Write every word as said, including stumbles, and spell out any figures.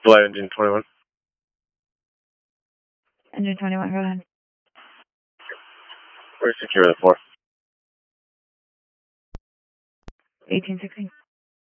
Flight engine twenty-one. Engine twenty-one, go ahead. We're secure the four. eighteen sixteen.